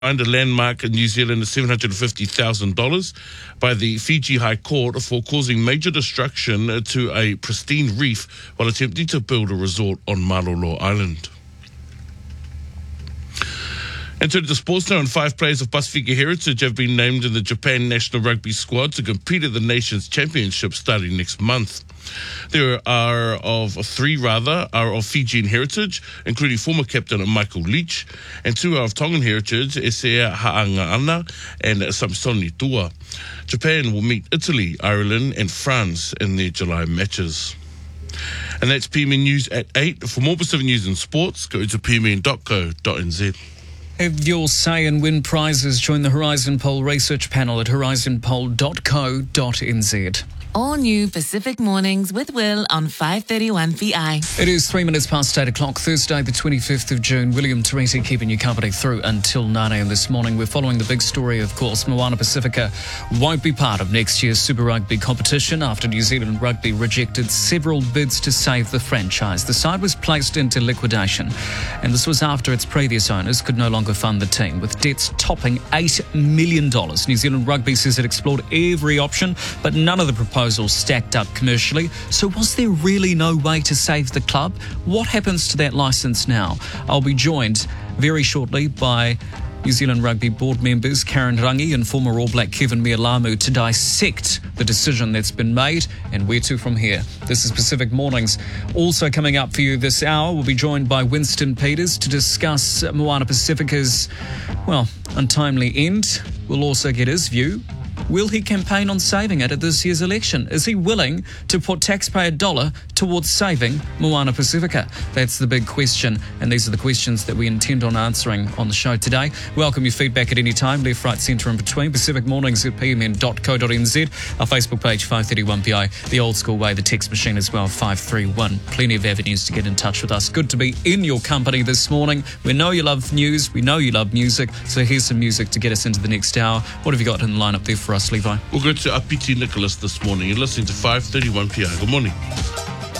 fined a landmark in New Zealand of $750,000 by the Fiji High Court for causing major destruction to a pristine reef while attempting to build a resort on Malolo Island. And to the sports now, and 5 players of Pasifika heritage have been named in the Japan national rugby squad to compete at the nation's championship starting next month. Three are of Fijian heritage, including former captain Michael Leach, and 2 are of Tongan heritage, Esea Ha'anga'ana and Samsoni Tua. Japan will meet Italy, Ireland and France in their July matches. And that's PMN News at 8. For more Pacific news and sports, go to pmn.co.nz. Have your say and win prizes. Join the Horizon Poll research panel at horizonpoll.co.nz. All new Pacific Mornings with Will on 531 PI. It is 3 minutes past 8 o'clock, Thursday the 25th of June. William Teresi keeping you company through until 9 a.m. this morning. We're following the big story, of course. Moana Pacifica won't be part of next year's Super Rugby competition after New Zealand Rugby rejected several bids to save the franchise. The side was placed into liquidation, and this was after its previous owners could no longer fund the team, with debts topping $8 million. New Zealand Rugby says it explored every option, but none of the proposals stacked up commercially. So was there really no way to save the club? What happens to that licence now? I'll be joined very shortly by New Zealand Rugby board members Karen Rangi and former All Black Kevin Mialamu to dissect the decision that's been made and where to from here. This is Pacific Mornings. Also coming up for you this hour, we'll be joined by Winston Peters to discuss Moana Pacifica's, untimely end. We'll also get his view. Will he campaign on saving it at this year's election? Is he willing to put taxpayer dollar towards saving Moana Pacifica? That's the big question, and these are the questions that we intend on answering on the show today. Welcome your feedback at any time, left, right, centre and between. Pacific Mornings at pmn.co.nz. Our Facebook page, 531PI. The old school way, the text machine as well, 531. Plenty of avenues to get in touch with us. Good to be in your company this morning. We know you love news. We know you love music. So here's some music to get us into the next hour. What have you got in the lineup there for us, Levi? We'll go to Apiti Nicholas this morning. You're listening to 531 PI. Good morning.